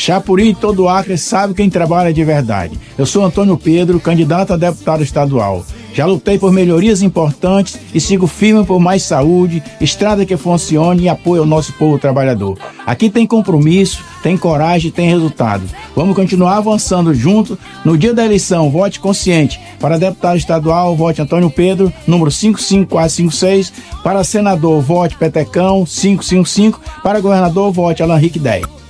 Chapuri e todo o Acre sabe quem trabalha de verdade. Eu sou Antônio Pedro, candidato a deputado estadual. Já lutei por melhorias importantes e sigo firme por mais saúde, estrada que funcione e apoio ao nosso povo trabalhador. Aqui tem compromisso, tem coragem, tem resultado. Vamos continuar avançando juntos. No dia da eleição, vote consciente. Para deputado estadual, vote Antônio Pedro, número 55456. Para senador, vote Petecão, 555. Para governador, vote Alan Rick 10.